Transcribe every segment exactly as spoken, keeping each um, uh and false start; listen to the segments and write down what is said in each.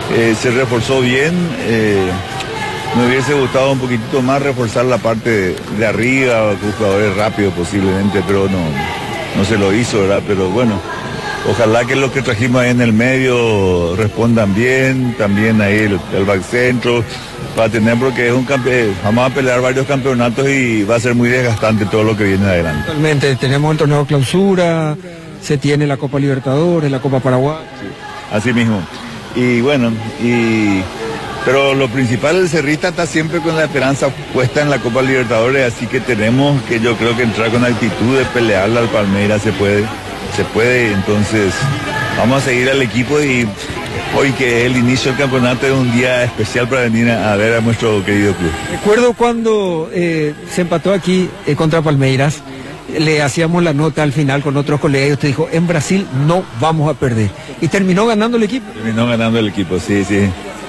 eh, se reforzó bien. Eh, me hubiese gustado un poquitito más reforzar la parte de, de arriba, con jugadores rápidos posiblemente, pero no, no se lo hizo, ¿verdad? Pero bueno, ojalá que los que trajimos ahí en el medio respondan bien, también ahí el, el back centro, para tener, porque es un campe vamos a pelear varios campeonatos y va a ser muy desgastante todo lo que viene adelante. Totalmente, tenemos el torneo de clausura, se tiene la Copa Libertadores, la Copa Paraguay. Sí, así mismo. Y bueno, y pero lo principal, el cerrista está siempre con la esperanza puesta en la Copa Libertadores, así que tenemos que, yo creo que entrar con actitud de pelearla al Palmeiras, se puede, se puede, entonces vamos a seguir al equipo y hoy, que es el inicio del campeonato, es un día especial para venir a, a ver a nuestro querido club. Recuerdo cuando eh, se empató aquí eh, contra Palmeiras, le hacíamos la nota al final con otros colegas y usted dijo, en Brasil no vamos a perder. Y terminó ganando el equipo. Terminó ganando el equipo, sí, sí.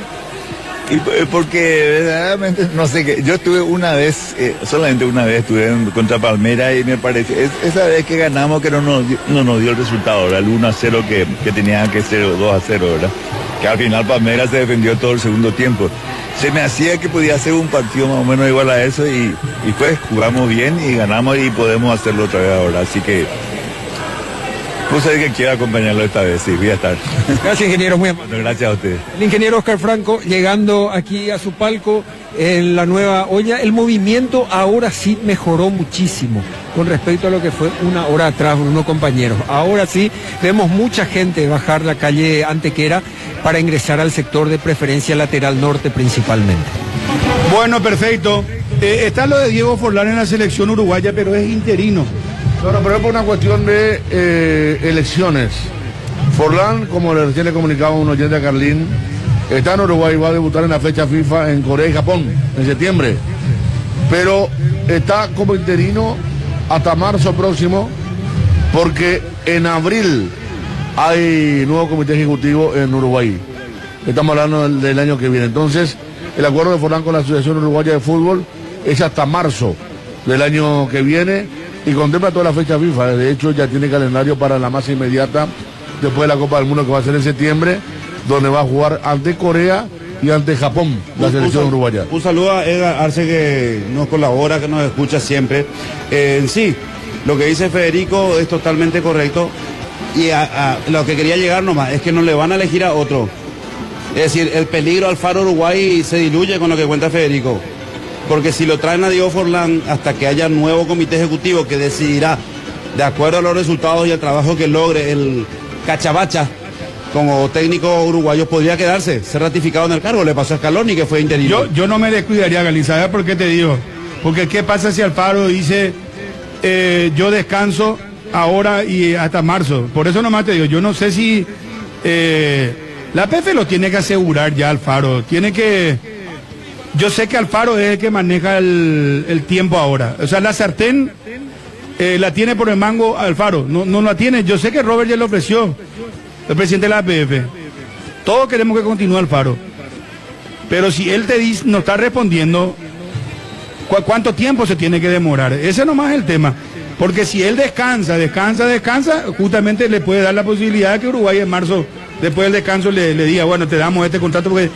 Y porque verdaderamente, no sé qué, yo estuve una vez, eh, solamente una vez estuve en, contra Palmeiras y me parece, es, esa vez que ganamos que no nos, no nos dio el resultado, ¿verdad? El uno a cero que, que tenía que ser dos a cero, ¿verdad? Que al final Palmeiras se defendió todo el segundo tiempo. Se me hacía que podía ser un partido más o menos igual a eso y, y pues jugamos bien y ganamos y podemos hacerlo otra vez ahora, así que pues el que quiera acompañarlo esta vez, sí, voy a estar. Gracias, ingeniero, muy amable. Bueno, gracias a usted. El ingeniero Oscar Franco llegando aquí a su palco en la nueva olla. El movimiento ahora sí mejoró muchísimo con respecto a lo que fue una hora atrás, unos compañeros. Ahora sí vemos mucha gente bajar la calle Antequera para ingresar al sector de preferencia lateral norte principalmente. Bueno, perfecto. Eh, está lo de Diego Forlán en la selección uruguaya, pero es interino. Bueno, pero es por una cuestión de eh, elecciones. Forlán, como le recién le comunicaba un oyente a Carlín, está en Uruguay y va a debutar en la fecha FIFA en Corea y Japón, en septiembre. Pero está como interino hasta marzo próximo, porque en abril hay nuevo comité ejecutivo en Uruguay. Estamos hablando del, del año que viene. Entonces, el acuerdo de Forlán con la Asociación Uruguaya de Fútbol es hasta marzo del año que viene. Y contempla toda la fecha FIFA, de hecho ya tiene calendario para la más inmediata, después de la Copa del Mundo que va a ser en septiembre, donde va a jugar ante Corea y ante Japón, la selección un, uruguaya. Un saludo a Edgar Arce, que nos colabora, que nos escucha siempre. Eh, en sí, lo que dice Federico es totalmente correcto, y a, a, lo que quería llegar nomás es que no le van a elegir a otro. Es decir, el peligro al Faro Uruguay se diluye con lo que cuenta Federico. Porque si lo traen a Diego Forlán hasta que haya nuevo comité ejecutivo que decidirá, de acuerdo a los resultados y el trabajo que logre el Cachabacha como técnico uruguayo, podría quedarse, ser ratificado en el cargo. Le pasó a Scaloni, que fue interino. Yo, yo no me descuidaría, Galín. ¿Sabes por qué te digo? Porque ¿qué pasa si Alfaro dice eh, yo descanso ahora y hasta marzo? Por eso nomás te digo, yo no sé si eh, la P F lo tiene que asegurar ya Alfaro. Tiene que... Yo sé que Alfaro es el que maneja el, el tiempo ahora. O sea, la sartén eh, la tiene por el mango Alfaro. No, no la tiene. Yo sé que Robert ya le ofreció, el presidente de la A P F. Todos queremos que continúe Alfaro. Pero si él te dice, no está respondiendo, ¿cu ¿cuánto tiempo se tiene que demorar? Ese nomás es el tema. Porque si él descansa, descansa, descansa, justamente le puede dar la posibilidad de que Uruguay en marzo, después del descanso, le, le diga, bueno, te damos este contrato porque...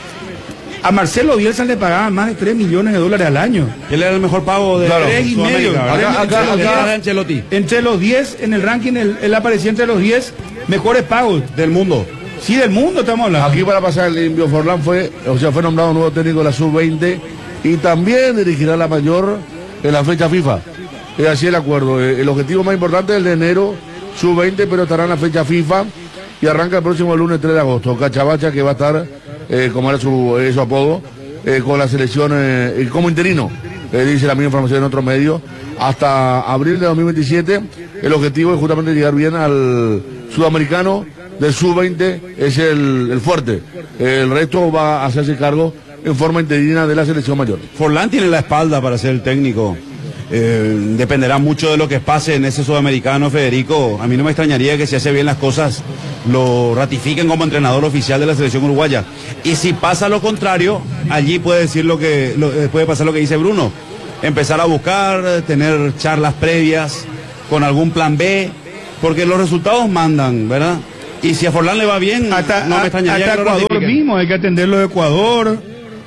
A Marcelo Bielsa le pagaban más de tres millones de dólares al año. Él era el mejor pago de claro, tres y medio. Acá, acá, acá, acá, Ancelotti. Entre los diez, en el ranking, él, él aparecía entre los diez mejores pagos. Del mundo. Sí, del mundo estamos hablando. Aquí para pasar el limpio, Forlán fue, o sea, fue nombrado nuevo técnico de la sub veinte y también dirigirá la mayor en la fecha FIFA. Es así el acuerdo. El objetivo más importante es el de enero, sub veinte, pero estará en la fecha FIFA y arranca el próximo lunes tres de agosto. Cachabacha, que va a estar... Eh, como era su, eh, su apodo, eh, con la selección eh, como interino, eh, dice la misma información en otro medio, hasta abril de dos mil veintisiete. El objetivo es justamente llegar bien al sudamericano del sub veinte, es el, el fuerte. El resto va a hacerse cargo en forma interina de la selección mayor. Forlán tiene la espalda para ser el técnico. Eh, dependerá mucho de lo que pase en ese sudamericano, Federico. A mí no me extrañaría que si hace bien las cosas lo ratifiquen como entrenador oficial de la selección uruguaya. Y si pasa lo contrario, allí puede decir lo que lo, puede pasar lo que dice Bruno, empezar a buscar, tener charlas previas con algún plan B, porque los resultados mandan, ¿verdad? Y si a Forlán le va bien, hasta, no me extrañaría hasta que lo Ecuador ratifiquen. mismo, hay que atenderlo de Ecuador.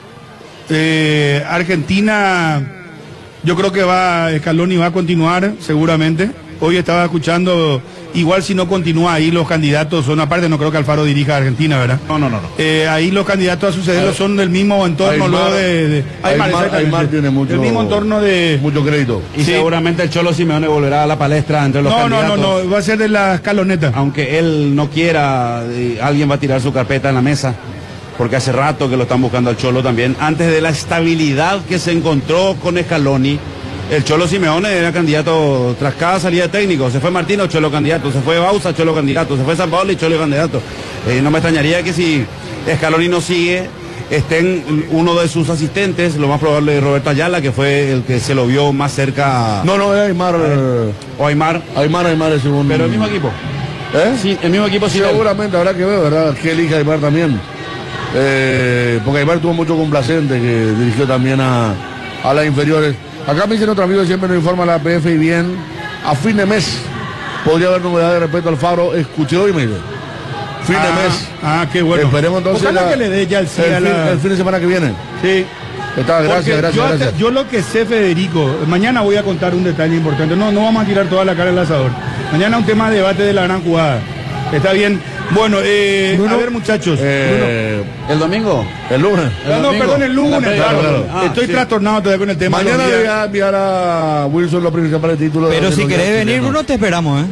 Eh, Argentina, yo creo que va, Scaloni va a continuar seguramente. Hoy estaba escuchando, igual si no continúa ahí los candidatos son, aparte no creo que Alfaro dirija a Argentina, ¿verdad? No, no, no. no. Eh, ahí los candidatos a sucederlo son del mismo entorno, Aymar- luego de, de Aymar- exactamente. Aymar tiene mucho- del mismo entorno de. Mucho crédito. Y Sí. seguramente el Cholo Simeone volverá a la palestra entre los No, no, candidatos. no, no, va a ser de la escaloneta. Aunque él no quiera, eh, alguien va a tirar su carpeta en la mesa. Porque hace rato que lo están buscando al Cholo también. Antes de la estabilidad que se encontró con Scaloni, el Cholo Simeone era candidato tras cada salida de técnico. Se fue Martino, Cholo candidato. Se fue Bausa, Cholo candidato. Se fue San Paolo y Cholo candidato. Eh, no me extrañaría que si Scaloni no sigue, estén uno de sus asistentes, lo más probable es Roberto Ayala, que fue el que se lo vio más cerca. No, no, es Aymar. eh, O Aymar. Aymar, Aymar es un. Pero el mismo equipo. ¿Eh? Sí, el mismo equipo sí. Seguramente habrá que ver, ¿verdad? Que elija Aymar también. Eh, porque Aymar tuvo mucho complacente que dirigió también a, a las inferiores. Acá me dicen otro amigo que siempre nos informa la P F y bien. A fin de mes podría haber novedades respecto al Faro. Escuché hoy, me dice. Fin ah, de mes. Ah, qué bueno. Esperemos entonces. Ojalá la- que le dé ya el sí el a fin, la- el fin de semana que viene. Sí. Está, gracias, Porque gracias, yo, gracias. yo lo que sé, Federico, mañana voy a contar un detalle importante. No, no vamos a tirar toda la cara al asador. Mañana un tema de debate de la gran jugada. Está bien. Bueno, eh, a ver, muchachos. Eh, ¿El domingo? el lunes. Ah, no, domingo. perdón, el lunes. La claro. claro. Ah, Estoy sí. trastornado todavía con el tema. de los Mañana días. voy a enviar a Wilson los principales títulos. de Pero los si días querés venir, chilenos. Bruno, te esperamos, ¿eh?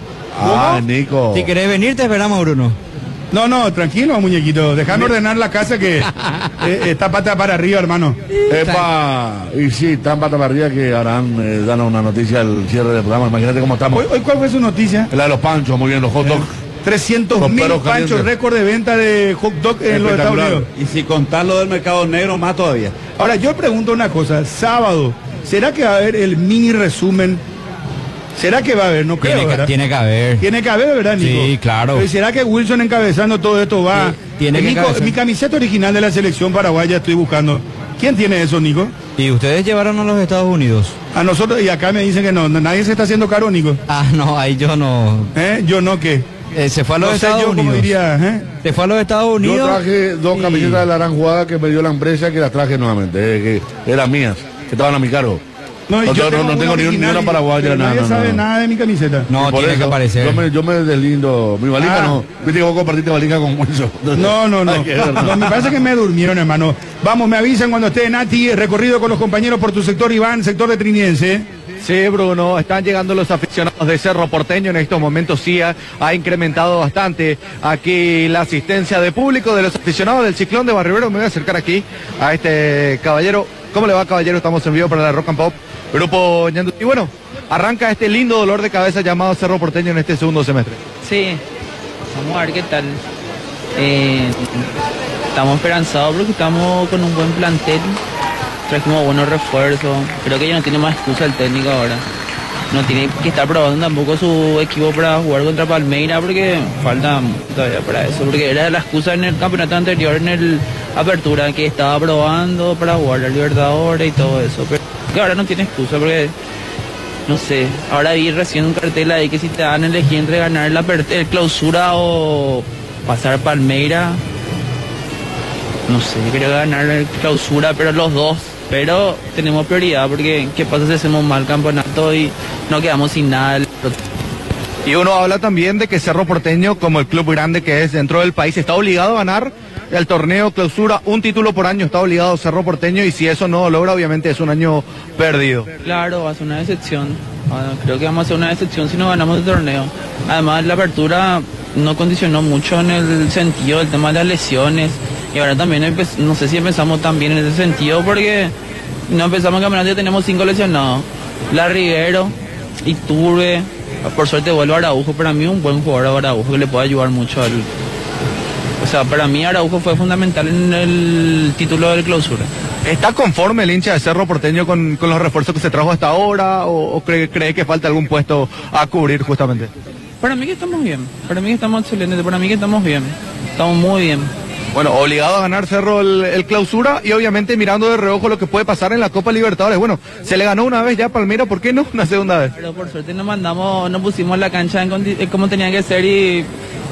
Ah, Nico. Si querés venir, te esperamos, Bruno. No, no, tranquilo, muñequito. Déjame ordenar la casa que eh, está pata para arriba, hermano. Epa, y sí, tan pata para arriba que harán, eh, dan una noticia al cierre del programa. Imagínate cómo estamos. Hoy, hoy ¿cuál fue su noticia? La de los panchos, muy bien, los hot dogs. trescientos Con mil perros panchos, calientes. récord de venta de hot dog en los Estados Espectacular. Unidos. Y si contar lo del mercado negro, más todavía. Ahora, yo pregunto una cosa. Sábado, ¿será que va a haber el mini resumen? ¿Será que va a haber? No creo, Tiene que, ¿verdad? tiene que haber. Tiene que haber, ¿verdad, Nico? Sí, claro. Pero ¿será que Wilson encabezando todo esto va? Sí, tiene Eh, que Nico, encabezar. mi camiseta original de la selección paraguaya estoy buscando. ¿Quién tiene eso, Nico? Y ustedes llevaron a los Estados Unidos. A nosotros, y acá me dicen que no, nadie se está haciendo caro, Nico. Ah, no, ahí yo no. ¿Eh? Yo no, ¿qué? Eh, se fue a los No sé Estados yo cómo Unidos. diría, ¿eh? Se fue a los Estados Yo Unidos. traje dos y- camisetas de la gran jugada que me dio la empresa que las traje nuevamente, eh, que eran mías, que estaban a mi cargo. No, y No, yo no, no una tengo ni un- ni original una y- paraguaya, pero nada, Nadie no, sabe no. nada de mi camiseta. No, Y por tiene que eso, aparecer. Yo me, yo me deslindo. Mi valija Ah. no. Viste que vos compartiste valija con Wilson. No, no, no. Hay que ver, ¿no? No, me parece que me durmieron, hermano. Vamos, me avisan cuando esté Nati, recorrido con los compañeros por tu sector, Iván, sector de Trinidense. ¿eh? Sí, Bruno, están llegando los aficionados de Cerro Porteño. En estos momentos sí ha, ha incrementado bastante aquí la asistencia de público de los aficionados del Ciclón de Barrio Obrero. Me voy a acercar aquí a este caballero. ¿Cómo le va, caballero? Estamos en vivo para la Rock and Pop, Grupo Ñandú. Y bueno, arranca este lindo dolor de cabeza llamado Cerro Porteño en este segundo semestre. Sí, vamos a ver qué tal. Eh, estamos esperanzados porque estamos con un buen plantel. Trajimos buenos refuerzos. Creo que ya no tiene más excusa el técnico ahora. No tiene que estar probando tampoco su equipo para jugar contra Palmeiras porque falta todavía para eso. Porque era la excusa en el campeonato anterior, en el Apertura, que estaba probando para jugar la Libertadores y todo eso. Pero que ahora no tiene excusa porque, no sé, ahora vi recién un cartel ahí que si te dan a elegir entre ganar la aper- el clausura o pasar Palmeiras, no sé, yo creo ganar la clausura, pero los dos. Pero tenemos prioridad porque ¿qué pasa si hacemos mal campeonato y no quedamos sin nada? Y uno habla también de que Cerro Porteño, como el club grande que es dentro del país, está obligado a ganar el torneo clausura, un título por año está obligado Cerro Porteño, y si eso no lo logra, obviamente es un año perdido. Claro, va a ser una decepción. Ah, creo que vamos a hacer una decepción si no ganamos el torneo. Además, la apertura no condicionó mucho en el sentido del tema de las lesiones. Y ahora también, empe- no sé si empezamos tan bien en ese sentido porque no empezamos el campeonato y tenemos cinco lesionados. La Rivero, Iturbe, por suerte vuelve Araujo. Para mí un buen jugador Araujo que le puede ayudar mucho al... O sea, para mí Araujo fue fundamental en el título del clausura. ¿Está conforme el hincha de Cerro Porteño con, con los refuerzos que se trajo hasta ahora o, o cree, cree que falta algún puesto a cubrir justamente? Para mí que estamos bien, para mí que estamos excelentes, para mí que estamos bien, estamos muy bien. Bueno, obligado a ganar Cerro el, el clausura y obviamente mirando de reojo lo que puede pasar en la Copa Libertadores. Bueno, se le ganó una vez ya a Palmeiras, ¿por qué no una segunda vez? Pero por suerte nos mandamos, nos pusimos la cancha en condi- eh, como tenía que ser y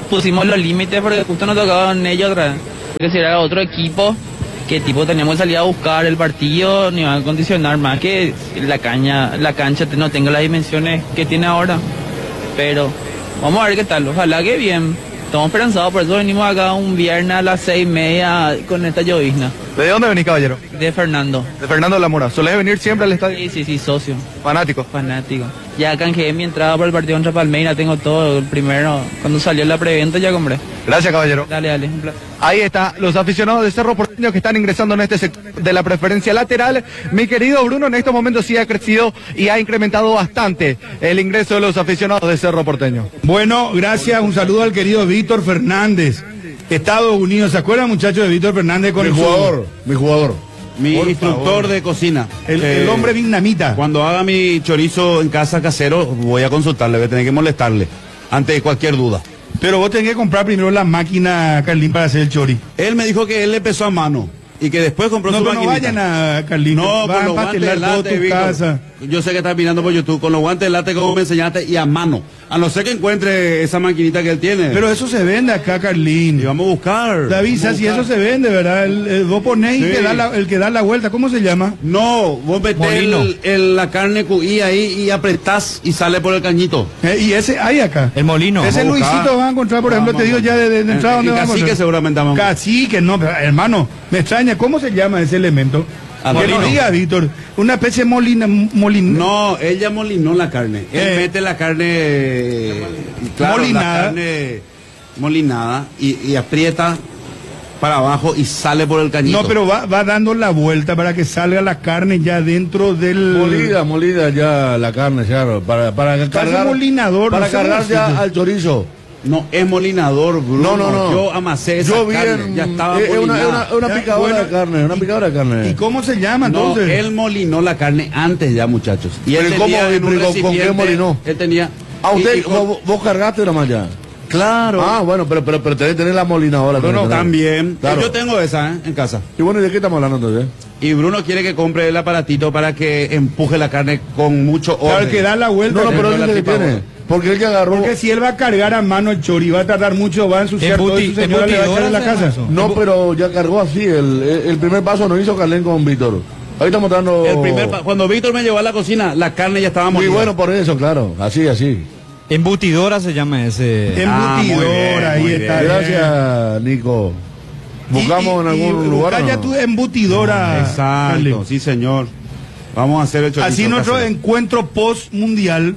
pusimos los límites porque justo nos tocaban ellos otra vez. Porque si era otro equipo, que tipo teníamos que salir a buscar el partido, ni van a condicionar más que la caña, la cancha no tenga las dimensiones que tiene ahora. Pero vamos a ver qué tal, ojalá que bien. Estamos esperanzados, por eso venimos acá un viernes a las seis y media con esta llovizna. ¿De dónde venís, caballero? De Fernando. De Fernando de la Mora. ¿Solés venir siempre al estadio? Sí, sí, sí, socio. Fanático. Fanático. Ya canjeé mi entrada por el partido contra Palmeiras, tengo todo. El primero, cuando salió la preventa ya compré. Gracias, caballero. Dale, dale, un placer. Ahí está, los aficionados de Cerro Porteño que están ingresando en este sector de la preferencia lateral. Mi querido Bruno, en estos momentos sí ha crecido y ha incrementado bastante el ingreso de los aficionados de Cerro Porteño. Bueno, gracias. Un saludo al querido Víctor Fernández, Estados Unidos. ¿Se acuerdan, muchachos, de Víctor Fernández? Con Mi el jugador, mi jugador. Mi Por instructor favor. de cocina. El, Eh, el hombre vietnamita. Cuando haga mi chorizo en casa casero, voy a consultarle, voy a tener que molestarle ante cualquier duda. Pero vos tenés que comprar primero la máquina, Carlín, para hacer el chori. Él me dijo que él empezó a mano y que después compró No, su pero no maquinita. vayan a Carlín. No, van con a los guantes de patelar toda late, tu Víctor. casa. Yo sé que estás mirando por YouTube, con los guantes de late como me enseñaste y a mano. A no ser que encuentre esa maquinita que él tiene. Pero eso se vende acá, Carlín. Y vamos a buscar. David, vamos a si eso buscar. se vende, ¿verdad? El, el- vos ponés y Sí. que da la, el que da la vuelta, ¿cómo se llama? No, vos metés Molino. el- el- la carne cuí ahí y apretás y sale por el cañito. Eh, y ese hay acá. El molino. Ese vamos a buscar. Luisito van a encontrar, por ejemplo, Vamos, te digo vamos. ya de, de- de entrada En- dónde en vamos a Cacique encontrar. seguramente vamos. Cacique, no, pero, hermano, me extraña, ¿cómo se llama ese elemento? Ah, Que nos molino. diga, Víctor, una especie de molina, molina. No, ella molinó la carne. Él Eh. mete la carne claro, Molinada. la carne molinada y, y aprieta para abajo y sale por el cañito. No, pero va, va dando la vuelta para que salga la carne ya dentro del... Molida, molida ya la carne, claro, para, para cargar, molinador, para no sé cargar cómo ya decirte. al chorizo. No, es molinador, Bruno. No, no, no. Yo amasé esa Yo vi carne, en- ya estaba es una, es molinada. una, es una Ya, picadora bueno, de carne, una picadora de carne. ¿Y cómo se llama No, entonces? él molinó la carne antes ya, muchachos. Y él Pero ¿cómo? tenía en un Pero ¿con- con qué recipiente- molinó? Él tenía... Ah, usted, y- y con- vos, vos cargaste nada más ya. Claro. Ah, bueno, pero, pero, pero tenés que tener la molinadora. Bruno tenés que tener. también. Claro. Yo tengo esa ¿eh? en casa. Y bueno, ¿y de qué estamos hablando entonces? Y Bruno quiere que compre el aparatito para que empuje la carne con mucho orden. Claro, el que da la vuelta. No, no, pero Dentro él de dice que la tiene. pipa, Porque él ya agarró. Porque si él va a cargar a mano el chori, va a tardar mucho, va a ensuciar todo y su Embuti- señora le va a echar en la embutidora se casa. llama No, pero ya cargó así. El, el, el primer paso no hizo Carlén con Víctor. Ahí está mostrando. El primer pa- cuando Víctor me llevó a la cocina, la carne ya estaba Muy molida. bueno por eso, claro. Así, así. Embutidora se llama ese. Ah, muy Embutidora, bien, ahí muy está. bien. Gracias, Nico. Buscamos en algún lugar. Busca ¿o ya no? tu embutidora. Exacto, Carlin. sí señor. Vamos a hacer el chorizo. Así nuestro casero. encuentro post mundial,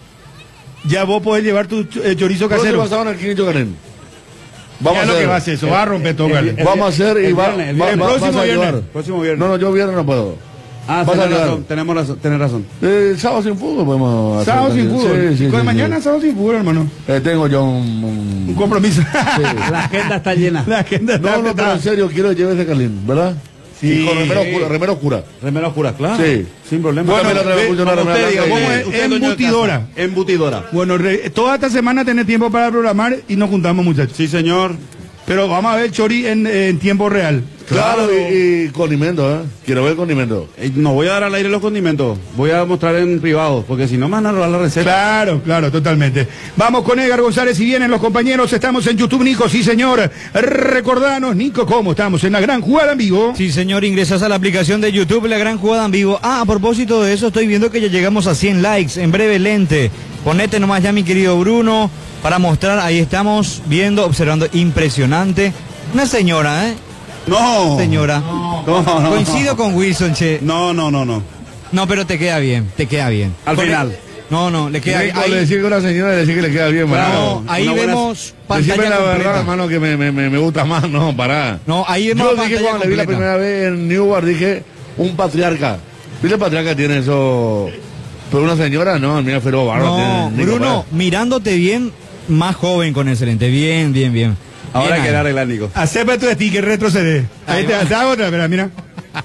ya vos podés llevar tu ch- eh, chorizo ¿Cuándo casero. se pasaron el quinto Carlén? Vamos Vamos a a lo que hacer. va a hacer eso, va a romper todo, Carlin. el- Vamos a hacer y el va, viernes, el va- viernes. va- El próximo vas a viernes. ayudar. Próximo viernes. No, no, yo viernes no puedo. Ah, vas a tenés ayudar. razón, tenemos razón, tenés razón. Eh, sábado sin fútbol podemos hacer. Sábado sin también. fútbol. Sí, sí, Con sí, mañana sí. sábado sin fútbol, hermano. Eh, tengo yo un. Un un- compromiso. La agenda está llena. La agenda está No, no, pero apretada. en serio, quiero que lleve ese Carlín, ¿verdad? Sí. Y con remera oscura. Remera oscura. Remera oscura, claro. Sí. Sin problema. Bueno, Bueno, me la ve, puse una como remera usted diga, blanca y- ¿cómo es? usted es dueño de Embutidora. casa. Embutidora. Bueno, re- toda esta semana tenés tiempo para programar y nos juntamos, muchachos. Sí, señor. Pero vamos a ver Chori en, en tiempo real. Claro, y, y condimento, ¿eh? Quiero ver condimento. Eh, No voy a dar al aire los condimentos. Voy a mostrar en privado, porque si no me van a robar la receta. Claro, claro, totalmente. Vamos con Edgar González y vienen los compañeros. Estamos en YouTube, Nico, sí, señor. Recordanos, Nico, cómo estamos en la gran jugada en vivo. Sí, señor, ingresas a la aplicación de YouTube, La Gran Jugada en Vivo. Ah, a propósito de eso, estoy viendo que ya llegamos a cien likes, en breve lente. Ponete nomás ya, mi querido Bruno, para mostrar, ahí estamos viendo, observando, impresionante. Una señora, ¿eh? No. Señora. No, no. Coincido con Wilson, che. No, no, no, no. No, pero te queda bien, te queda bien. Al Con final. el- No, no, le queda bien. Nico, le Ahí, decir con la señora, le decir que le queda bien, Claro. hermano. no, ahí una buena- vemos Decime pantalla la verdad, completa. hermano, que me, me, me, me gusta más, no, pará. No, ahí vemos Yo la dije pantalla cuando le vi la completa. primera vez en Newark, dije, un patriarca. ¿Viste el patriarca tiene eso? Pero una señora, no, mira, pero barba. No, tiene Nico, Bruno, pará. mirándote bien, más joven con excelente. Bien, bien, bien. Ahora Bien hay que ahí. arreglar, Nico. Acepta tu sticker, retrocede. Ahí Ahí te, va. te hago otra, espera, mira.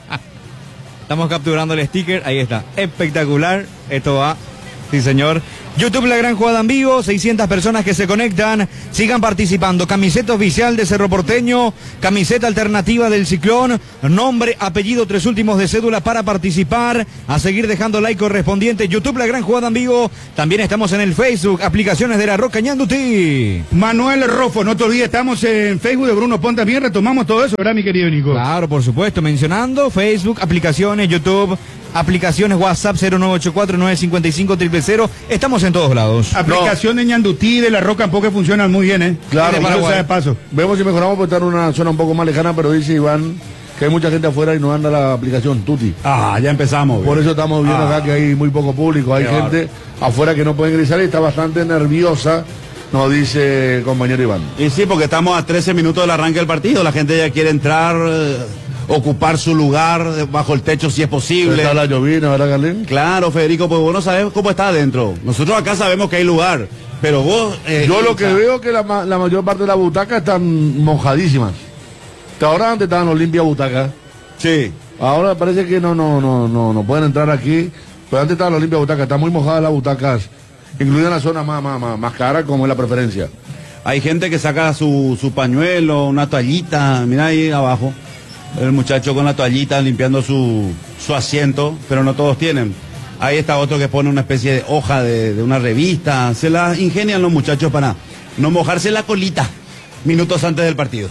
Estamos capturando el sticker, ahí está. Espectacular. Esto va, sí señor. YouTube La Gran Jugada en Vivo, seiscientas personas que se conectan, sigan participando. Camiseta oficial de Cerro Porteño, camiseta alternativa del Ciclón, nombre, apellido, tres últimos de cédula para participar, a seguir dejando like correspondiente. YouTube La Gran Jugada en Vivo, también estamos en el Facebook, aplicaciones de La Roca Ñandutí. Manuel Rofo, no te olvides, estamos en Facebook de Bruno Pon también, retomamos todo eso, ¿verdad, mi querido Nico? Claro, por supuesto, mencionando Facebook, aplicaciones, YouTube, aplicaciones WhatsApp cero nueve ocho cuatro nueve cinco cinco cero cero cero, estamos en todos lados. Aplicación no. de Ñandutí, de La Roca, tampoco funcionan muy bien, ¿eh? Claro, eso sea de paso. Vemos si mejoramos porque está en una zona un poco más lejana, pero dice Iván que hay mucha gente afuera y no anda la aplicación Tuti. Ah, ya empezamos. Por eso estamos viendo ah. acá que hay muy poco público, hay Qué gente bar. afuera que no puede ingresar y está bastante nerviosa, nos dice el compañero Iván. Y sí, porque estamos a trece minutos del arranque del partido, la gente ya quiere entrar, eh, ocupar su lugar bajo el techo si es posible. Está la llovina, ¿verdad, Carlín? Claro, Federico, pues vos no sabés cómo está adentro. Nosotros acá sabemos que hay lugar, pero vos... Eh, Yo lo o que sea, veo es que la, ma- la mayor parte de las butacas están mojadísimas. Que ahora antes estaban los limpias butacas. Sí. Ahora parece que no, no, no, no, no pueden entrar aquí. Pero antes estaban los limpias butacas, están muy mojadas las butacas, incluida en la zona más, más, más, más cara, como es la preferencia. Hay gente que saca su, su pañuelo, una toallita, mira ahí abajo. El muchacho con la toallita limpiando su, su asiento, pero no todos tienen. Ahí está otro que pone una especie de hoja de, de una revista. Se la ingenian los muchachos para no mojarse la colita minutos antes del partido.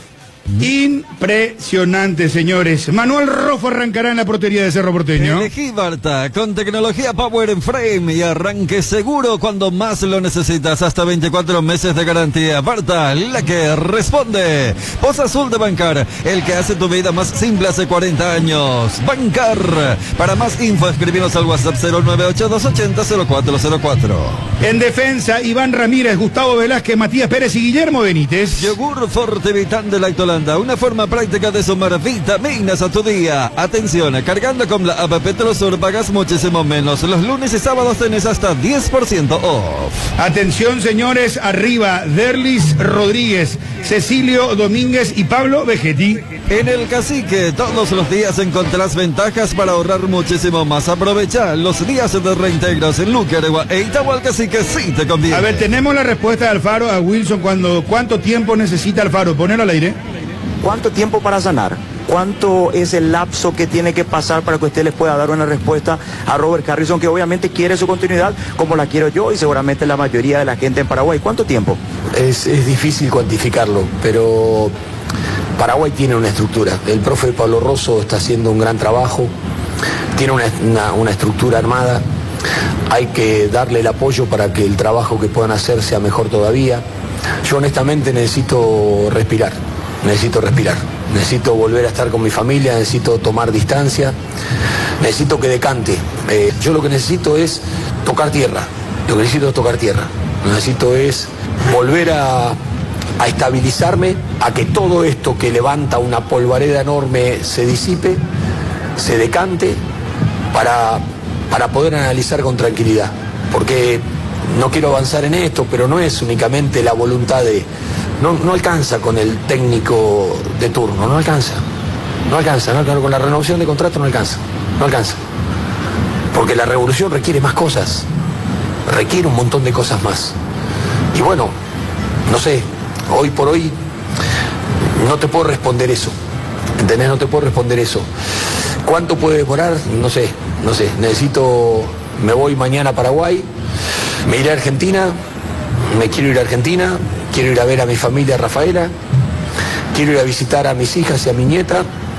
Impresionante, señores. Manuel Rofo arrancará en la portería de Cerro Porteño. Elegí Barta con tecnología Power and Frame y arranque seguro cuando más lo necesitas. Hasta veinticuatro meses de garantía. Barta, la que responde. Poza Azul de Bancar, el que hace tu vida más simple hace cuarenta años. Bancar. Para más info, escribinos al WhatsApp cero nueve ocho dos ochenta cero cuatro cero cuatro. En defensa, Iván Ramírez, Gustavo Velázquez, Matías Pérez y Guillermo Benítez. Yogur Forte Vital de Lactolanda, una forma práctica de sumar vitaminas a tu día. Atención, cargando con la app Petrosur pagas muchísimo menos. Los lunes y sábados tenés hasta diez por ciento off. Atención, señores, arriba, Derlis Rodríguez, Cecilio Domínguez y Pablo Vegetti. En el Cacique, todos los días encontrás ventajas para ahorrar muchísimo más. Aprovecha los días de reintegros en Luqueragua e Itahualcací, que sí te conviene. A ver, tenemos la respuesta de Alfaro a Wilson cuando cuánto tiempo necesita Alfaro. Ponelo al aire. ¿Cuánto tiempo para sanar? ¿Cuánto es el lapso que tiene que pasar para que usted les pueda dar una respuesta a Robert Harrison, que obviamente quiere su continuidad como la quiero yo y seguramente la mayoría de la gente en Paraguay? ¿Cuánto tiempo? Es, es difícil cuantificarlo, pero Paraguay tiene una estructura. El profe Pablo Rosso está haciendo un gran trabajo, tiene una, una, una estructura armada. Hay que darle el apoyo para que el trabajo que puedan hacer sea mejor todavía. Yo honestamente necesito respirar. Necesito respirar, necesito volver a estar con mi familia, necesito tomar distancia, necesito que decante. Eh, yo lo que necesito es tocar tierra, lo que necesito es tocar tierra. Lo que necesito es volver a, a estabilizarme, a que todo esto que levanta una polvareda enorme se disipe, se decante, para, para poder analizar con tranquilidad. Porque no quiero avanzar en esto, pero no es únicamente la voluntad de... No, no alcanza con el técnico de turno, no alcanza. No alcanza, no, con la renovación de contrato no alcanza. No alcanza. Porque la revolución requiere más cosas. Requiere un montón de cosas más. Y bueno, no sé, hoy por hoy no te puedo responder eso. ¿Entendés? No te puedo responder eso. ¿Cuánto puede demorar? No sé, no sé. Necesito... Me voy mañana a Paraguay, me iré a Argentina, me quiero ir a Argentina, quiero ir a ver a mi familia Rafaela, quiero ir a visitar a mis hijas y a mi nieta,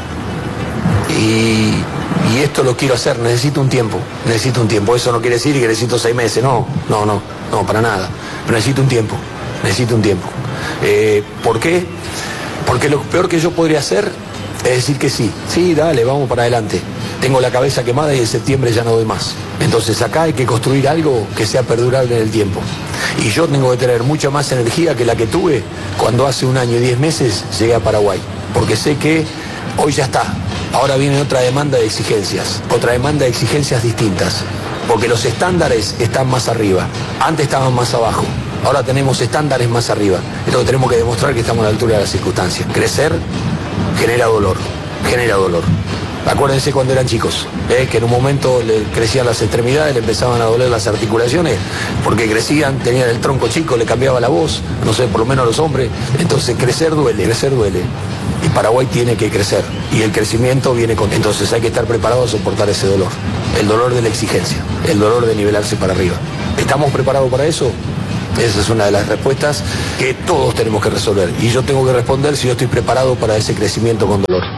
y, y esto lo quiero hacer, necesito un tiempo, necesito un tiempo. Eso no quiere decir que necesito seis meses, no, no, no, no, para nada, pero necesito un tiempo, necesito un tiempo. Eh, ¿Por qué? Porque lo peor que yo podría hacer es decir que sí, sí, dale, vamos para adelante. Tengo la cabeza quemada y en septiembre ya no doy más. Entonces acá hay que construir algo que sea perdurable en el tiempo. Y yo tengo que tener mucha más energía que la que tuve cuando hace un año y diez meses llegué a Paraguay. Porque sé que hoy ya está. Ahora viene otra demanda de exigencias. Otra demanda de exigencias distintas. Porque los estándares están más arriba. Antes estaban más abajo. Ahora tenemos estándares más arriba. Entonces tenemos que demostrar que estamos a la altura de las circunstancias. Crecer genera dolor. Genera dolor. Acuérdense cuando eran chicos, ¿eh? que en un momento le crecían las extremidades, le empezaban a doler las articulaciones, porque crecían, tenían el tronco chico, le cambiaba la voz, no sé, por lo menos a los hombres. Entonces crecer duele, crecer duele. Y Paraguay tiene que crecer, y el crecimiento viene con... Entonces hay que estar preparado a soportar ese dolor, el dolor de la exigencia, el dolor de nivelarse para arriba. ¿Estamos preparados para eso? Esa es una de las respuestas que todos tenemos que resolver. Y yo tengo que responder si yo estoy preparado para ese crecimiento con dolor.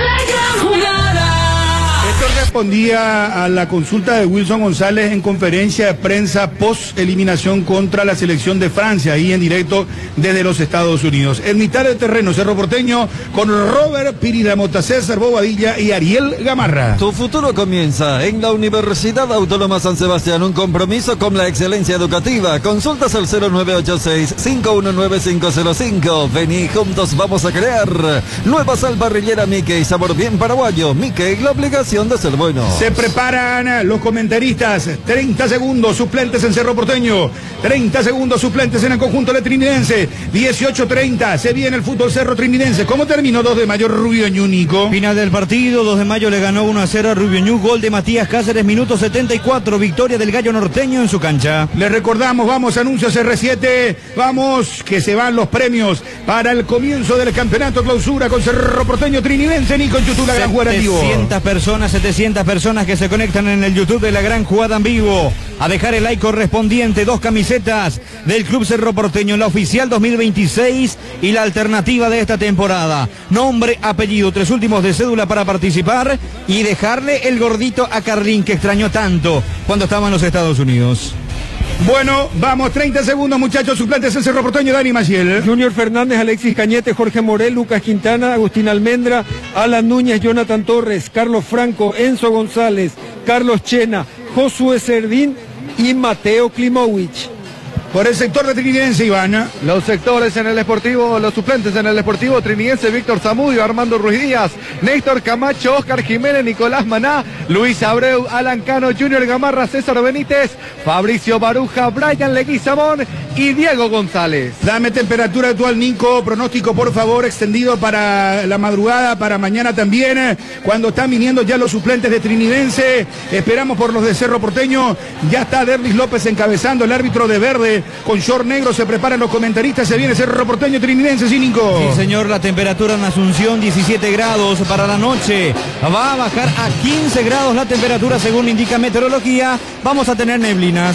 Esto respondía a la consulta de Wilson González en conferencia de prensa post eliminación contra la selección de Francia, ahí en directo desde los Estados Unidos. En mitad del terreno, Cerro Porteño, con Robert Piridamota, César Bobadilla y Ariel Gamarra. Tu futuro comienza en la Universidad Autónoma San Sebastián, un compromiso con la excelencia educativa. Consultas al cero nueve ocho seis, cinco uno nueve, cinco cero cinco. Vení, juntos vamos a crear nueva sal parrillera Mickey, sabor bien paraguayo. Mickey, la obligación de ser bueno. Se preparan los comentaristas. treinta segundos suplentes en Cerro Porteño. treinta segundos suplentes en el conjunto de Trinidense. dieciocho treinta. Se viene el fútbol Cerro Trinidense. ¿Cómo terminó dos de mayo Rubio Ñúnico? Final del partido. dos de mayo le ganó uno a cero a Rubio Ñu. Gol de Matías Cáceres. Minuto setenta y cuatro. Victoria del Gallo Norteño en su cancha. Les recordamos, vamos, anuncios R siete. Vamos, que se van los premios para el comienzo del campeonato clausura con Cerro Porteño Trinidense. Nico en YouTube, la gran jugada en vivo. setecientas personas, setecientas personas que se conectan en el YouTube de la gran jugada en vivo. A dejar el like correspondiente, dos camisetas del Club Cerro Porteño, la oficial dos mil veintiséis y la alternativa de esta temporada. Nombre, apellido, tres últimos de cédula para participar y dejarle el gordito a Carlín, que extrañó tanto cuando estaba en los Estados Unidos. Bueno, vamos, treinta segundos, muchachos, suplentes en Cerro Porteño, Dani Maciel. Junior Fernández, Alexis Cañete, Jorge Morel, Lucas Quintana, Agustín Almendra, Alan Núñez, Jonathan Torres, Carlos Franco, Enzo González, Carlos Chena, Josué Cerdín y Mateo Klimowicz. Por el sector de Trinidense, Ivana. Los sectores en el Deportivo, los suplentes en el Deportivo Trinidense, Víctor Zamudio, Armando Ruiz Díaz, Néstor Camacho, Oscar Jiménez, Nicolás Maná, Luis Abreu, Alan Cano, Junior Gamarra, César Benítez, Fabricio Baruja, Brian Leguizamón y Diego González. Dame temperatura actual, Nico, pronóstico por favor, extendido para la madrugada, para mañana también, cuando están viniendo ya los suplentes de Trinidense. Esperamos por los de Cerro Porteño. Ya está Derlis López encabezando, el árbitro de verde. Con short negro se preparan los comentaristas. Se viene Cerro Porteño Trinidense, ¿sí, Nico? Sí, señor, la temperatura en Asunción diecisiete grados para la noche. Va a bajar a quince grados la temperatura según indica meteorología. Vamos a tener neblinas.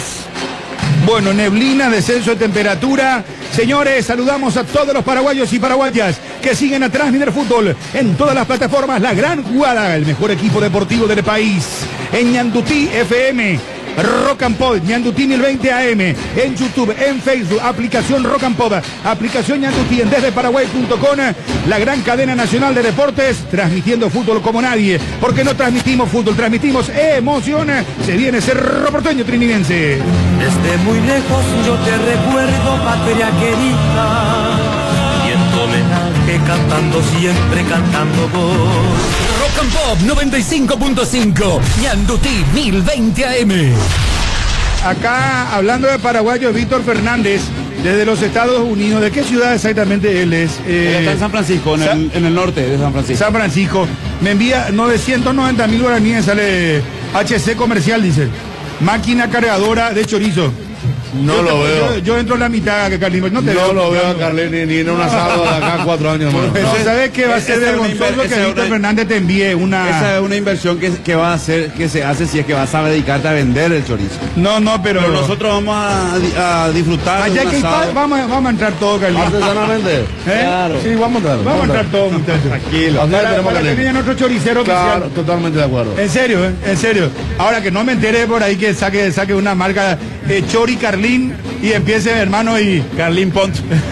Bueno, neblina, descenso de temperatura. Señores, saludamos a todos los paraguayos y paraguayas que siguen a Transmitter Fútbol en todas las plataformas. La gran jugada, el mejor equipo deportivo del país. En Ñandutí F M, Rock and Pop, Ñandutí mil veinte A M, en YouTube, en Facebook, aplicación Rock and Pop, aplicación Ñandutí en desde paraguay punto com, la gran cadena nacional de deportes, transmitiendo fútbol como nadie, porque no transmitimos fútbol, transmitimos emoción. Se viene Cerro Porteño Trinidense. Desde muy lejos yo te recuerdo, patria querida, y en tu homenaje cantando, siempre cantando vos. Rock and Pop noventa y cinco punto cinco, Ñandutí mil veinte A M. Acá, hablando de paraguayos, Víctor Fernández, desde los Estados Unidos. ¿De qué ciudad exactamente él es? Eh, él está en San Francisco, en el, en el norte de San Francisco. San Francisco. Me envía novecientos noventa mil guaraníes, sale H C Comercial, dice. Máquina cargadora de chorizo. No yo lo te, veo. Yo, yo entro en la mitad, que Carlín, no te no veo. lo veo a Carlín ni, ni en un asado de acá cuatro años más. No, ¿sabes qué va a ser vergonzoso que Víctor Fernández te envíe una... Esa es una inversión que, que va a hacer, que se hace si es que vas a dedicarte a vender el chorizo. No, no, pero... Pero nosotros vamos a, a disfrutar Allá de un que asado. vamos, a- vamos a entrar todos, Carlín. Artesanalmente. ¿Eh? Claro. Sí, vamos a entrar. Vamos a entrar todos, muchachos. Tranquilo. Así Para, tenemos para que Carlín. venga nuestro choricero Claro, oficial. totalmente de acuerdo. En serio, ¿eh? En serio. Ahora que no me enteré por ahí que saque, saque una marca eh, Chori Carlín y empiece, hermano, y Carlín Pont.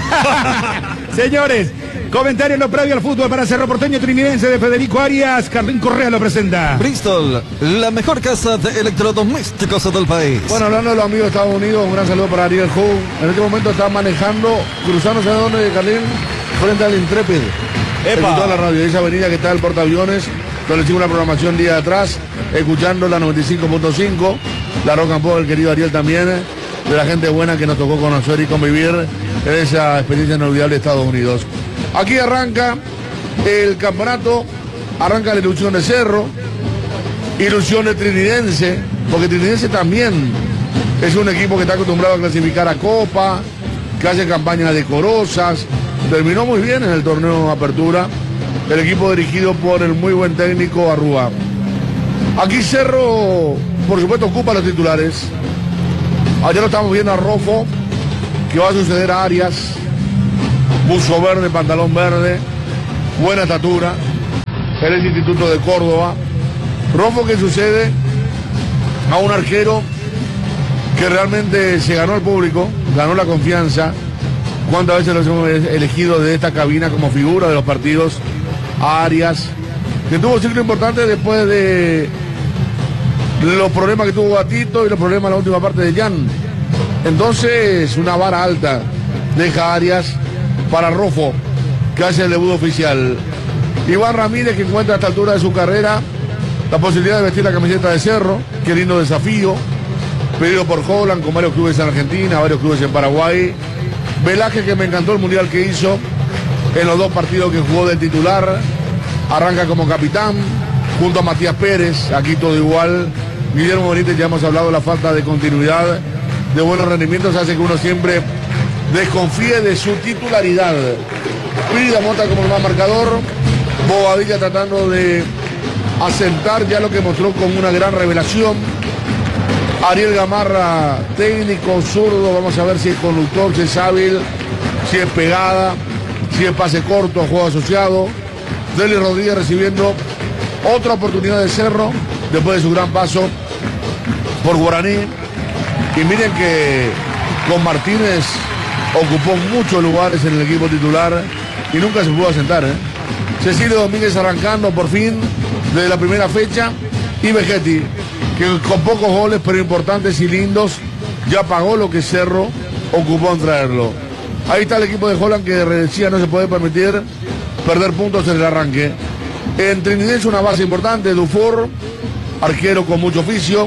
Señores, comentario en lo previo al fútbol para Cerro Porteño Trinidense de Federico Arias. Carlín Correa lo presenta. Bristol, la mejor casa de electrodomésticos del país. Bueno, hablando de los amigos de Estados Unidos, un gran saludo para Ariel Hu. En este momento está manejando, cruzándose de donde, Carlín, frente al Intrepid. Escuchó la radio, esa avenida que está el portaaviones, donde le sigo una programación día de atrás, escuchando la noventa y cinco punto cinco, la Rock and Pop, el querido Ariel también, de la gente buena que nos tocó conocer y convivir en esa experiencia inolvidable de Estados Unidos. Aquí arranca el campeonato arranca la ilusión de Cerro, ilusión de Trinidense, porque Trinidense también es un equipo que está acostumbrado a clasificar a Copa, que hace campañas decorosas, terminó muy bien en el torneo Apertura, el equipo dirigido por el muy buen técnico Arrúa. Aquí Cerro, por supuesto, ocupa los titulares. Ayer lo estamos viendo a Rofo, que va a suceder a Arias, buzo verde, pantalón verde, buena estatura, el Instituto de Córdoba. Rofo que sucede a un arquero que realmente se ganó al público, ganó la confianza. ¿Cuántas veces los hemos elegido de esta cabina como figura de los partidos? A Arias, que tuvo un ciclo importante después de los problemas que tuvo Gatito y los problemas en la última parte de Jan. Entonces, una vara alta deja a Arias para Rofo, que hace el debut oficial. Iván Ramírez, que encuentra a esta altura de su carrera la posibilidad de vestir la camiseta de Cerro. Qué lindo desafío, pedido por Holland, con varios clubes en Argentina, varios clubes en Paraguay. Velázquez, que me encantó el mundial que hizo en los dos partidos que jugó de titular, arranca como capitán, junto a Matías Pérez, aquí todo igual. Guillermo Benítez, ya hemos hablado de la falta de continuidad, de buenos rendimientos, hace que uno siempre desconfíe de su titularidad. Pida Mota como el más marcador, Bobadilla tratando de asentar ya lo que mostró como una gran revelación. Ariel Gamarra, técnico, zurdo, vamos a ver si es conductor, si es hábil, si es pegada, si es pase corto, juego asociado. Deli Rodríguez recibiendo otra oportunidad de Cerro, después de su gran paso por Guaraní. Y miren que con Martínez ocupó muchos lugares en el equipo titular y nunca se pudo asentar, ¿eh? Cecilio Domínguez arrancando por fin desde la primera fecha, y Vegetti, que con pocos goles pero importantes y lindos, ya pagó lo que Cerro ocupó en traerlo. Ahí está el equipo de Holland, que decía no se puede permitir perder puntos en el arranque. En Trinidense una base importante, Dufour, arquero con mucho oficio,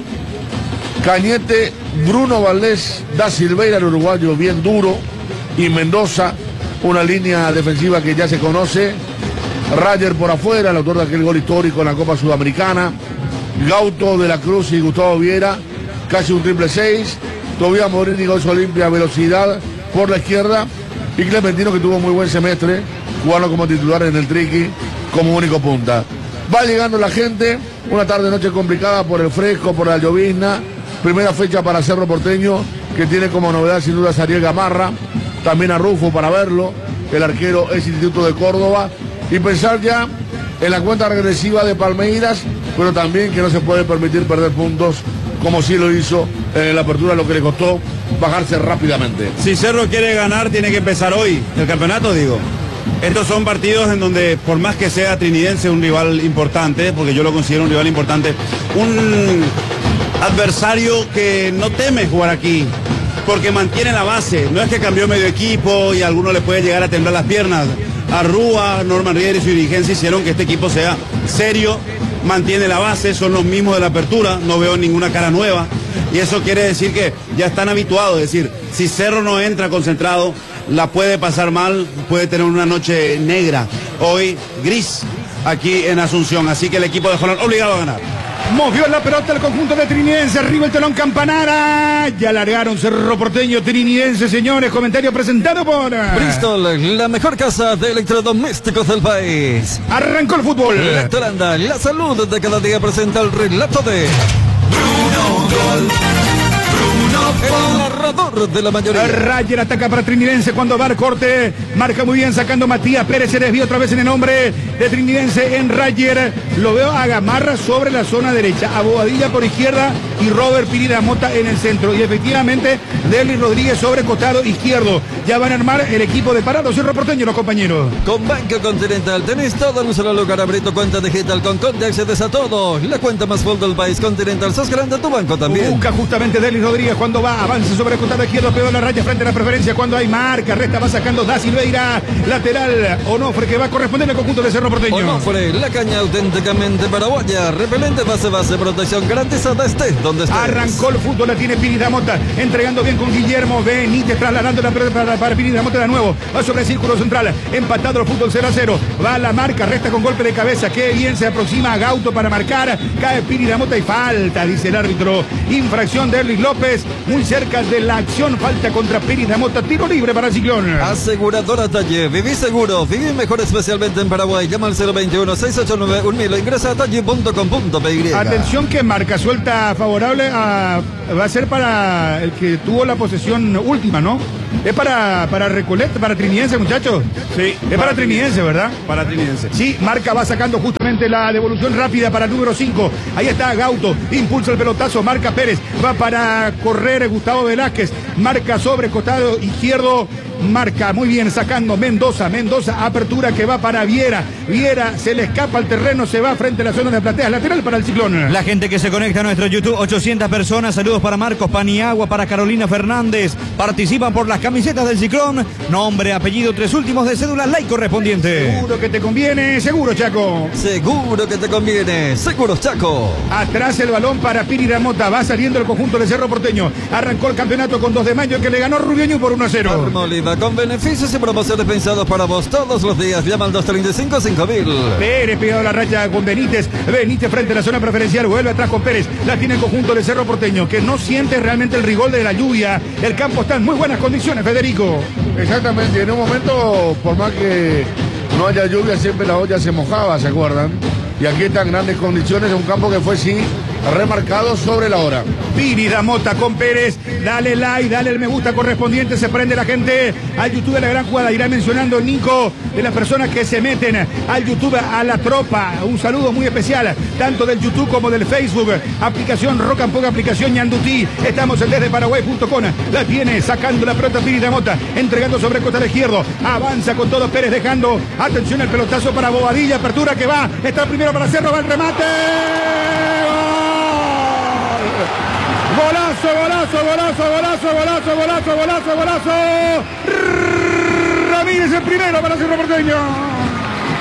Cañete, Bruno Valdés, Da Silveira, el uruguayo bien duro, y Mendoza, una línea defensiva que ya se conoce. Rayer por afuera, el autor de aquel gol histórico en la Copa Sudamericana. Gauto de la Cruz y Gustavo Viera, casi un triple seis. Tobías Morini, Gozo Olimpia, velocidad por la izquierda. Y Clementino, que tuvo muy buen semestre, jugando como titular en el Triqui, como único punta. Va llegando la gente, una tarde-noche complicada por el fresco, por la llovizna. Primera fecha para Cerro Porteño, que tiene como novedad sin duda a Ariel Gamarra, también a Rufo para verlo, el arquero es Instituto de Córdoba. Y pensar ya en la cuenta regresiva de Palmeiras, pero también que no se puede permitir perder puntos como sí lo hizo en la apertura, lo que le costó bajarse rápidamente. Si Cerro quiere ganar, tiene que empezar hoy el campeonato, digo. Estos son partidos en donde, por más que sea Trinidense un rival importante, porque yo lo considero un rival importante, un adversario que no teme jugar aquí, porque mantiene la base. No es que cambió medio equipo y a alguno le puede llegar a temblar las piernas. Arrúa, Norman Rieder y su dirigencia hicieron que este equipo sea serio, mantiene la base, son los mismos de la apertura, no veo ninguna cara nueva, y eso quiere decir que ya están habituados, es decir, si Cerro no entra concentrado, la puede pasar mal, puede tener una noche negra, hoy gris, aquí en Asunción, así que el equipo de Holland obligado a ganar. Movió la pelota el conjunto de Trinidense, arriba el telón Campanara, ya largaron Cerro Porteño, Trinidense, señores, comentario presentado por Bristol, la mejor casa de electrodomésticos del país. Arrancó el fútbol. Lactolanda, la salud de cada día presenta el relato de Bruno Gol. el narrador de la mayoría. Rayer ataca para Trinidense cuando va al corte, marca muy bien sacando Matías Pérez, se desvía otra vez en el nombre de Trinidense en Rayer, lo veo a Gamarra sobre la zona derecha, a Bobadilla por izquierda y Robert Pirida Mota en el centro, y efectivamente Deli Rodríguez sobre costado izquierdo. Ya van a armar el equipo de Parado Cerro Porteño los compañeros. Con Banco Continental tenés todo en un solo lugar. Abrí tu cuenta digital con Conte, accedes a todo. La cuenta más full del país. Continental, sos grande, tu banco también. Busca justamente Deli Rodríguez cuando va, avanza sobre el costado izquierdo, pegó la raya frente a la preferencia cuando hay marca, resta, va sacando Da Silveira, lateral, Onofre que va a corresponder al conjunto de Cerro Porteño. Onofre, la caña auténticamente paraguaya, repelente, base, base, protección garantizada, estés donde estés. Arrancó el fútbol, la tiene Piri Damota, entregando bien con Guillermo Benítez, trasladando la pelota para, para Piri Damota de nuevo. Va sobre el círculo central, empatado el fútbol cero a cero. Va a la marca, resta con golpe de cabeza. Qué bien se aproxima a Gauto para marcar. Cae Piri Damota y falta, dice el árbitro. Infracción de Erlis López, muy cerca de la acción. Falta contra Piri Damota, tiro libre para el Ciclón. Aseguradora Talle, viví seguro, viví mejor, especialmente en Paraguay. Llama al cero veintiuno, seiscientos ochenta y nueve, mil o ingresa a talle punto com punto pe y. Atención que marca suelta favorable a, va a ser para el que tuvo la posesión última, ¿no? Es para, para Recoleta, para Trinidense, muchachos. Sí. Es para Trinidense, ¿verdad? Para Trinidense. Sí, marca va sacando justamente la devolución rápida para el número cinco. Ahí está Gauto, impulsa el pelotazo, marca Pérez. Va para correr Gustavo Velázquez. Marca sobre costado izquierdo. Marca muy bien, sacando Mendoza. Mendoza, apertura que va para Viera. Viera se le escapa al terreno, se va frente a la zona de plateas. Lateral para el Ciclón. La gente que se conecta a nuestro YouTube, ochocientas personas. Saludos para Marcos Paniagua, para Carolina Fernández. Participan por las camisetas del Ciclón. Nombre, apellido, tres últimos de cédula, like correspondiente. Seguro que te conviene, seguro, Chaco. Seguro que te conviene, seguro, Chaco. Atrás el balón para Piri Damota. Va saliendo el conjunto de Cerro Porteño. Arrancó el campeonato con dos de mayo que le ganó Rubioño por uno a cero. Armoliva, con beneficios y promociones pensados para vos todos los días. Llama al dos treinta y cinco, cinco mil. Pérez pegado la raya con Benítez. Benítez frente a la zona preferencial. Vuelve atrás con Pérez. La tiene el conjunto de Cerro Porteño, que no siente realmente el rigor de la lluvia. El campo está en muy buenas condiciones, Federico. Exactamente. En un momento, por más que no haya lluvia, siempre la olla se mojaba, ¿se acuerdan? Y aquí están grandes condiciones. Un campo que fue, sí, remarcado sobre la hora. Piri Damota con Pérez. Dale like, dale el me gusta correspondiente. Se prende la gente al YouTube de la gran jugada. Irá mencionando Nico de las personas que se meten al YouTube, a la tropa. Un saludo muy especial, tanto del YouTube como del Facebook. Aplicación Rock and Pop, aplicación Ñandutí. Estamos en desde Paraguay punto com. La tiene sacando la pelota Piri Damota, entregando sobre costado izquierdo. Avanza con todo Pérez, dejando atención al pelotazo para Bobadilla. Apertura que va. Está el primero para Cerro. Va el remate. Golazo, golazo, golazo, golazo, golazo, golazo, golazo, golazo. Ramírez el primero para Cerro Porteño.